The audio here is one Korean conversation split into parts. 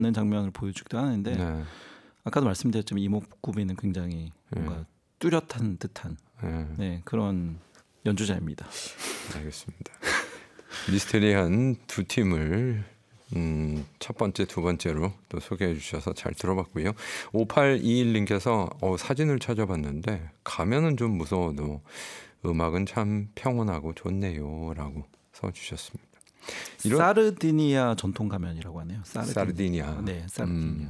장면을 보여주기도 하는데 네. 아까도 말씀드렸지만 이목구비는 굉장히 뭔가 뚜렷한 듯한 네, 그런 연주자입니다. 알겠습니다. 미스테리한 두 팀을 첫 번째, 두 번째로 또 소개해 주셔서 잘 들어봤고요. 5821님께서 사진을 찾아봤는데 가면은 좀 무서워도 음악은 참 평온하고 좋네요 라고 써주셨습니다. 사르디니아 전통 가면이라고 하네요. 사르디니아. 네, 사르디니아.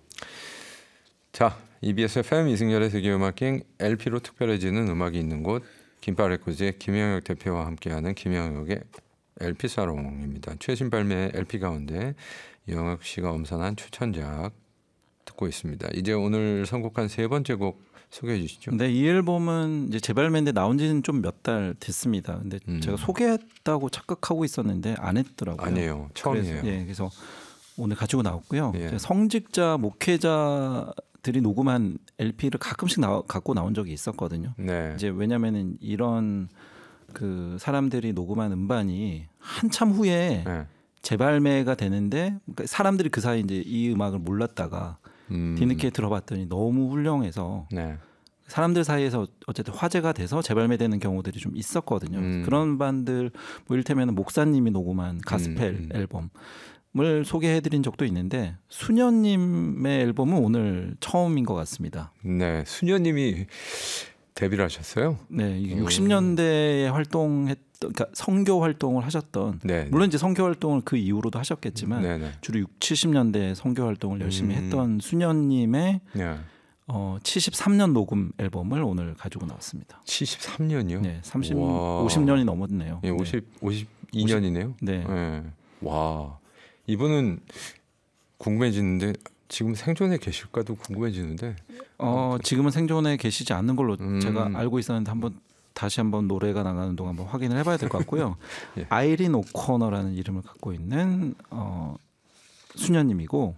자, EBS FM 이승열의 세계음악행 LP로 특별해지는 음악이 있는 곳 김파레코즈의 김영혁 대표와 함께하는 김영혁의 LP 사롱입니다. 최신 발매 LP 가운데 영혁 씨가 엄선한 추천작 듣고 있습니다. 이제 오늘 선곡한 세 번째 곡 소개해 주시죠. 네, 이 앨범은 이제 재발매인데 나온 지는 좀 몇 달 됐습니다. 근데 제가 소개했다고 착각하고 있었는데 안 했더라고요. 아니에요. 처음이에요. 그래서 오늘 가지고 나왔고요. 예. 성직자, 목회자들이 녹음한 LP를 가끔씩 갖고 나온 적이 있었거든요. 네. 이제 왜냐면은 이런 그 사람들이 녹음한 음반이 한참 후에 재발매가 되는데 그러니까 사람들이 그 사이 이제 이 음악을 몰랐다가 뒤늦게 들어봤더니 너무 훌륭해서 사람들 사이에서 어쨌든 화제가 돼서 재발매되는 경우들이 좀 있었거든요. 그런 반들 뭐 이를테면 목사님이 녹음한 가스펠 앨범을 소개해드린 적도 있는데 수녀님의 앨범은 오늘 처음인 것 같습니다. 네, 수녀님이 데뷔를 하셨어요? 네, 이게 60년대에 그러니까 선교 활동을 하셨던 물론 이제 선교 활동을 그 이후로도 하셨겠지만 주로 70년대 선교 활동을 열심히 했던 수녀님의 73년 녹음 앨범을 오늘 가지고 나왔습니다. 73년이요? 네, 50년이 넘었네요. 예, 52년이네요. 네. 와, 이분은 궁금해지는데 지금 생존에 계실까도 궁금해지는데. 지금은 생존에 계시지 않는 걸로 제가 알고 있었는데 다시 한번 노래가 나가는 동안 한번 확인을 해봐야 될 것 같고요. 예. 아이린 오커너라는 이름을 갖고 있는 수녀님이고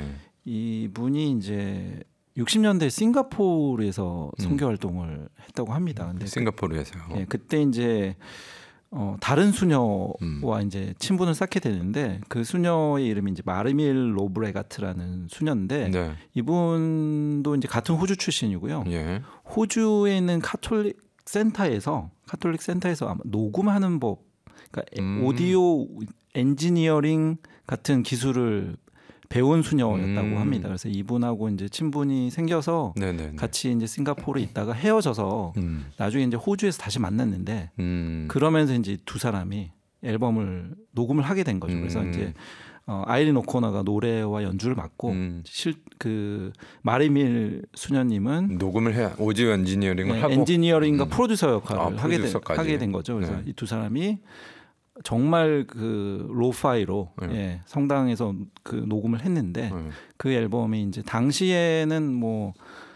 이분이 이제 60년대 싱가포르에서 선교 활동을 했다고 합니다. 근데 싱가포르에서요. 그때 이제 다른 수녀와 이제 친분을 쌓게 되는데 그 수녀의 이름이 이제 마르밀 로브레가트라는 수녀인데 이분도 이제 같은 호주 출신이고요. 호주에 있는 카톨릭 센터에서 아마 녹음하는 법, 그러니까 오디오 엔지니어링 같은 기술을 배운 수녀였다고 합니다. 그래서 이분하고 이제 친분이 생겨서 같이 이제 싱가포르에 있다가 헤어져서 나중에 이제 호주에서 다시 만났는데 그러면서 이제 두 사람이 앨범을 녹음을 하게 된 거죠. 그래서 이제 아이린 오코너가 노래와 연주를 맡고 그 마리밀 수녀님은 녹음을 해야 오디오 엔지니어링을 하고 엔지니어링과 프로듀서 역할을 하게 된 거죠. 그래서 이 두 사람이 정말 그 로파이로 성당에서 그 녹음을 했는데 그 앨범이 이제 당시에는 뭐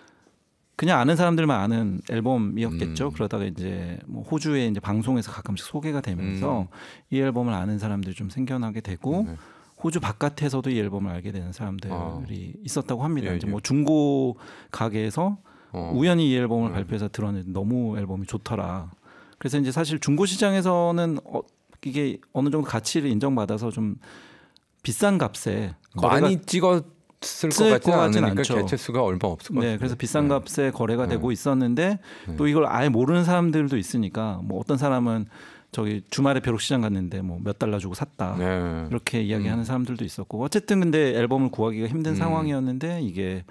그냥 아는 사람들만 아는 앨범이었겠죠. 그러다가 이제 뭐 호주에 이제 방송에서 가끔씩 소개가 되면서 이 앨범을 아는 사람들이 좀 생겨나게 되고 호주 바깥에서도 이 앨범을 알게 되는 사람들이 있었다고 합니다. 이제 뭐 중고 가게에서 우연히 이 앨범을 발표해서 들었는데 너무 앨범이 좋더라. 그래서 이제 사실 중고 시장에서는 이게 어느 정도 가치를 인정받아서 좀 비싼 값에 많이 찍었을 것 같지는 않으니까 개체 수가 얼마 없을 것 같아요. 그래서 비싼 값에 거래가 되고 있었는데 또 이걸 아예 모르는 사람들도 있으니까 뭐 어떤 사람은 저기 주말에 벼룩시장 갔는데 뭐 몇 달러 주고 샀다 이렇게 이야기하는 사람들도 있었고 어쨌든 근데 앨범을 구하기가 힘든 상황이었는데 이게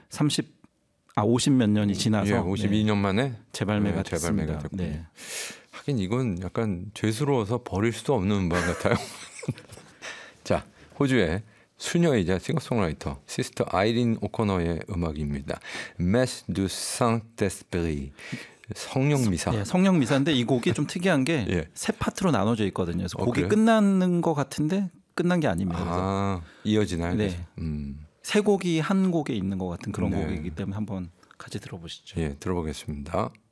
50 몇 년이 지나서 52년 만에 재발매가 됐습니다. 하긴 이건 약간 죄스러워서 버릴 수도 없는 음반 같아요. 자, 호주의 수녀이자 싱어송라이터 시스터 아이린 오코너의 음악입니다. Messe du Saint-Esprit 성령미사. 성령미사인데 이 곡이 좀 특이한 게 세 파트로 나눠져 있거든요. 그래서 곡이 끝나는 것 같은데 끝난 게 아닙니다. 이어지나요? 세 곡이 한 곡에 있는 것 같은 그런 곡이기 때문에 한번 같이 들어보시죠. 들어보겠습니다.